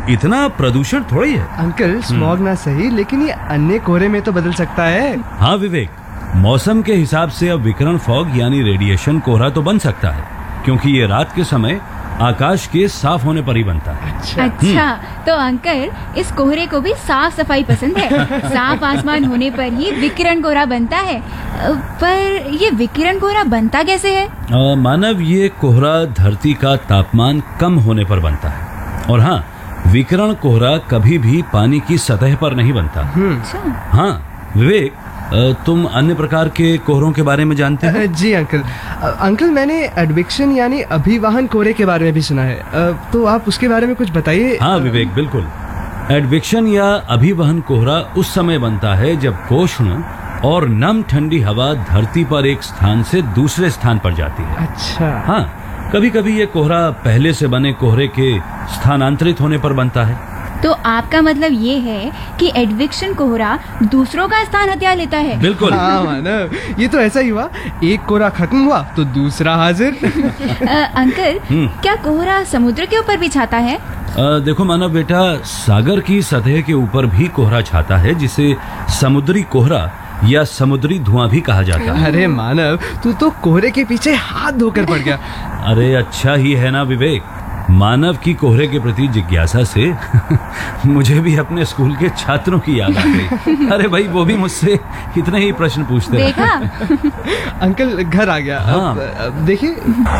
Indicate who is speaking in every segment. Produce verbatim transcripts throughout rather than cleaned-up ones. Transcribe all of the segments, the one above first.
Speaker 1: इतना प्रदूषण थोड़ी है।
Speaker 2: अंकल, स्मॉग ना सही, लेकिन ये अन्य कोहरे में तो बदल सकता है।
Speaker 1: हाँ विवेक, मौसम के हिसाब से अब विकिरण फॉग यानी रेडिएशन कोहरा तो बन सकता है, क्योंकि ये रात के समय आकाश के साफ होने पर ही बनता है।
Speaker 2: अच्छा,
Speaker 3: अच्छा, तो अंकल इस कोहरे को भी साफ सफाई पसंद है। साफ आसमान होने पर ही विकिरण कोहरा बनता है। अ, पर ये विकिरण कोहरा बनता कैसे है?
Speaker 1: आ, मानव, ये कोहरा धरती का तापमान कम होने पर बनता है। और हाँ, विकिरण कोहरा कभी भी पानी की सतह पर नहीं बनता।
Speaker 3: अच्छा।
Speaker 1: हाँ विवेक, अ, तुम अन्य प्रकार के कोहरों के बारे में जानते हो?
Speaker 2: जी अंकल। अ, अंकल, मैंने एडविक्शन यानी अभिवाहन कोहरे के बारे में भी सुना है। अ, तो आप उसके बारे में कुछ बताइए।
Speaker 1: हाँ विवेक, बिल्कुल। एडविक्शन या अभिवहन कोहरा उस समय बनता है जब उष्ण और नम ठंडी हवा धरती पर एक स्थान से दूसरे स्थान पर जाती है।
Speaker 2: अच्छा।
Speaker 1: हाँ, कभी कभी ये कोहरा पहले से बने कोहरे के स्थानांतरित होने पर बनता है।
Speaker 3: तो आपका मतलब ये है कि एडविक्शन कोहरा दूसरों का स्थान हथिया लेता है।
Speaker 1: बिल्कुल।
Speaker 2: हाँ मानव, ये तो ऐसा ही हुआ। एक कोहरा खत्म हुआ तो दूसरा हाजिर।
Speaker 3: अ, अंकल, क्या कोहरा समुद्र के ऊपर भी छाता है?
Speaker 1: आ, देखो मानव बेटा, सागर की सतह के ऊपर भी कोहरा छाता है, जिसे समुद्री कोहरा या समुद्री धुआं भी कहा जाता है।
Speaker 2: अरे मानव, तू तो कोहरे के पीछे हाथ धोकर पड़ गया।
Speaker 1: अरे अच्छा ही है ना विवेक। मानव की कोहरे के प्रति जिज्ञासा से मुझे भी अपने स्कूल के छात्रों की याद आ गई। अरे भाई, वो भी मुझसे कितने ही प्रश्न पूछते हैं।
Speaker 3: देखा?
Speaker 2: अंकल, घर आ गया।
Speaker 1: हाँ।
Speaker 2: अब, अब देखिए।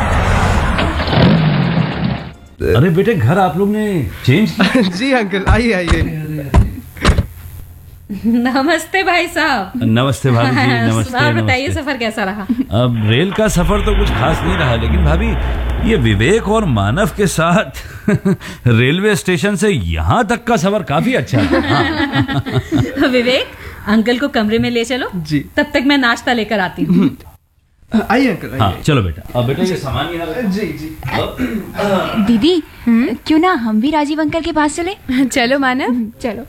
Speaker 1: अरे बेटे, घर आप लोग ने चेंज किया?
Speaker 2: जी अंकल, आइए आइए।
Speaker 4: नमस्ते भाई साहब।
Speaker 1: नमस्ते भाभी जी, नमस्ते।
Speaker 4: और बताइए,
Speaker 1: नमस्ते।
Speaker 4: सफर कैसा रहा?
Speaker 1: अब रेल का सफर तो कुछ खास नहीं रहा, लेकिन भाभी ये विवेक और मानव के साथ रेलवे स्टेशन से यहाँ तक का सफर काफी अच्छा था। हाँ।
Speaker 4: विवेक, अंकल को कमरे में ले चलो।
Speaker 2: जी।
Speaker 4: तब तक मैं नाश्ता लेकर आती हूँ।
Speaker 2: आइए अंकल,
Speaker 1: हाँ
Speaker 2: आइए।
Speaker 1: चलो बेटा। अब बेटा ये सामान यहाँ रखो।
Speaker 2: जी जी।
Speaker 3: दीदी, क्यों ना हम भी राजीव अंकल के पास चले?
Speaker 4: चलो मानव।
Speaker 3: चलो।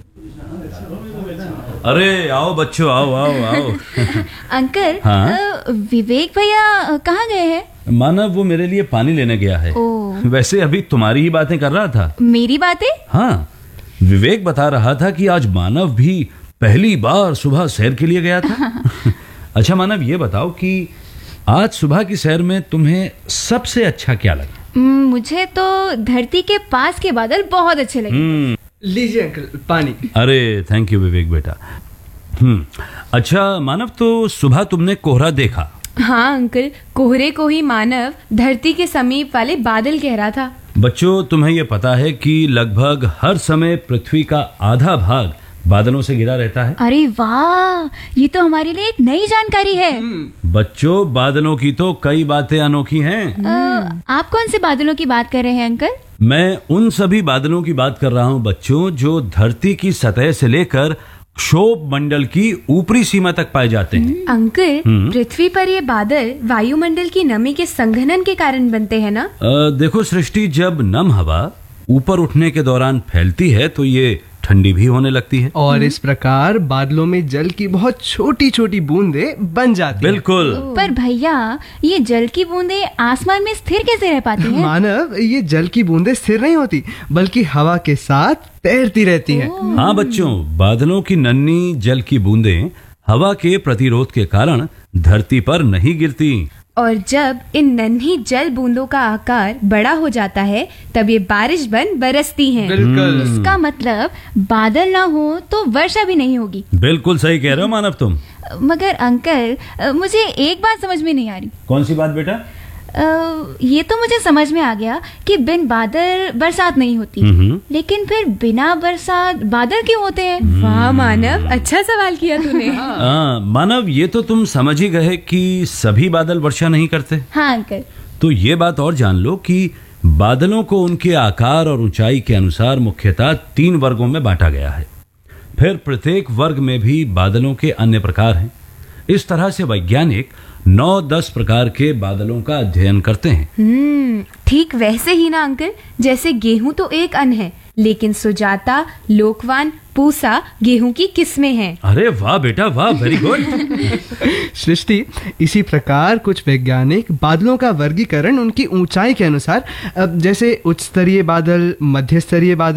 Speaker 1: अरे आओ बच्चों, आओ आओ आओ।
Speaker 3: अंकल,
Speaker 1: हाँ?
Speaker 3: अ, विवेक भैया कहाँ गए हैं?
Speaker 1: मानव वो मेरे लिए पानी लेने गया है।
Speaker 3: ओह।
Speaker 1: वैसे अभी तुम्हारी ही बातें कर रहा था।
Speaker 3: मेरी बातें?
Speaker 1: हाँ, विवेक बता रहा था कि आज मानव भी पहली बार सुबह सैर के लिए गया था। अच्छा मानव, ये बताओ कि आज सुबह की सैर में तुम्हें सबसे अच्छा क्या लगा?
Speaker 3: हम्म, मुझे तो धरती के पास के बादल बहुत अच्छे लगे।
Speaker 1: हम्म,
Speaker 2: लीजिए अंकल, पानी।
Speaker 1: अरे थैंक यू विवेक बेटा। हम्म, अच्छा मानव, तो सुबह तुमने कोहरा देखा?
Speaker 5: हाँ अंकल, कोहरे को ही मानव धरती के समीप वाले बादल कह रहा था।
Speaker 1: बच्चों, तुम्हें ये पता है कि लगभग हर समय पृथ्वी का आधा भाग बादलों से घिरा रहता है?
Speaker 3: अरे वाह, ये तो हमारे लिए एक नई जानकारी है।
Speaker 1: बच्चों, बादलों की तो कई बातें अनोखी हैं।
Speaker 3: अ, आप कौन से बादलों की बात कर रहे हैं अंकल?
Speaker 1: मैं उन सभी बादलों की बात कर रहा हूँ बच्चों, जो धरती की सतह से लेकर क्षोभ मंडल की ऊपरी सीमा तक पाए जाते हैं।
Speaker 5: अंकल, पृथ्वी पर ये बादल वायुमंडल की नमी के संघनन के कारण बनते हैं ना?
Speaker 1: अ, देखो सृष्टि, जब नम हवा ऊपर उठने के दौरान फैलती है तो ये ठंडी भी होने लगती है।
Speaker 2: और इस प्रकार बादलों में जल की बहुत छोटी छोटी बूंदें बन जाती हैं।
Speaker 1: बिल्कुल।
Speaker 3: पर भैया, ये जल की बूंदें आसमान में स्थिर कैसे रह पाती हैं?
Speaker 2: मानव, ये जल की बूंदें स्थिर नहीं होती, बल्कि हवा के साथ तैरती रहती हैं।
Speaker 1: हाँ बच्चों, बादलों की नन्ही जल की बूंदें हवा के प्रतिरोध के कारण धरती पर नहीं गिरती।
Speaker 5: और जब इन नन्ही जल बूंदों का आकार बड़ा हो जाता है, तब ये बारिश बन बरसती हैं।
Speaker 2: बिल्कुल।
Speaker 3: इसका मतलब बादल ना हो तो वर्षा भी नहीं होगी।
Speaker 1: बिल्कुल सही कह रहे हो मानव तुम।
Speaker 3: मगर अंकल, मुझे एक बात समझ में नहीं आ रही।
Speaker 1: कौन सी बात बेटा?
Speaker 3: अ, ये तो मुझे समझ में आ गया कि बिन बादल बरसात नहीं होती, लेकिन फिर बिना बरसात बादल क्यों होते हैं?
Speaker 5: वाह मानव, अच्छा सवाल किया तूने।
Speaker 1: हाँ मानव, ये तो तुम समझ ही गए कि सभी बादल वर्षा नहीं करते।
Speaker 3: हाँ अंकल।
Speaker 1: तो ये बात और जान लो कि बादलों को उनके आकार और ऊंचाई के अनुसार मुख्यतः तीन वर्गों में बांटा गया है। फिर प्रत्येक वर्ग में भी बादलों के अन्य प्रकार हैं। इस तरह से वैज्ञानिक नौ दस प्रकार के बादलों का अध्ययन करते हैं।
Speaker 5: हम्म, ठीक वैसे ही ना अंकल, जैसे गेहूं तो एक अन्न है, लेकिन सुजाता, लोकवान, पूसा गेहूं की किस्में हैं।
Speaker 1: अरे वाह बेटा वाह, वेरी गुड।
Speaker 2: सृष्टि, इसी प्रकार कुछ वैज्ञानिक बादलों का वर्गीकरण उनकी ऊंचाई के अनुसार, अब जैसे उच्च स्तरीय बादल, मध्य स्तरीय बादल,